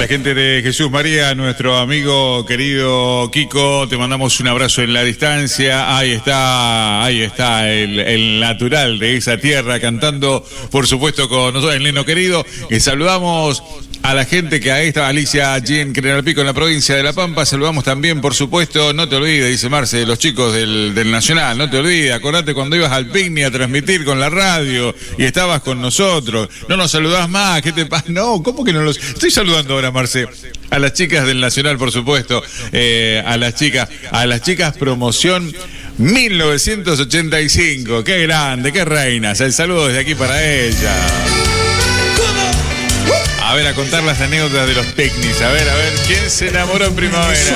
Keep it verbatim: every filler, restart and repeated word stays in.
gente de Jesús María, nuestro amigo querido Kiko, te mandamos un abrazo en la distancia. Ahí está, ahí está el, el natural de esa tierra cantando, por supuesto, con nosotros, el neno querido. Y saludamos a la gente que ahí está, Alicia allí en General Pico, en la provincia de La Pampa. Saludamos también, por supuesto, no te olvides, dice Marce, los chicos del, del Nacional, no te olvides, acordate cuando ibas al picnic a transmitir con la radio y estabas con nosotros. No nos saludás más, ¿qué te pasa? No, ¿cómo que no los...? Estoy saludando ahora, Marce, a las chicas del Nacional, por supuesto, eh, a las chicas, a las chicas promoción mil novecientos ochenta y cinco. Qué grande, qué reinas. El saludo desde aquí para ellas. A ver, a contar las anécdotas de los picnics. A ver, a ver, ¿quién se enamoró en primavera?